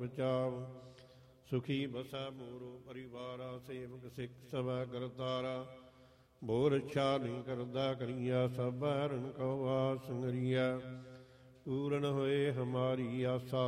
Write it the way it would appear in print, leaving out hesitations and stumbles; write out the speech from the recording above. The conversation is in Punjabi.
ਬਚਾਵ। ਸੁਖੀ ਬਸੈ ਮੋਰੋ ਪਰਿਵਾਰਾ, ਸੇਵਕ ਸਿੱਖ ਸਭੈ ਕਰਤਾਰਾ। ਬੋ ਰੱਛਾ ਨਹੀਂ ਕਰਦਾ ਕਰੀਆ, ਸਭ ਹਰਨ ਕਉ ਆਸ ਸੰਗਰੀਆ। ਪੂਰਨ ਹੋਏ ਹਮਾਰੀ ਆਸਾ,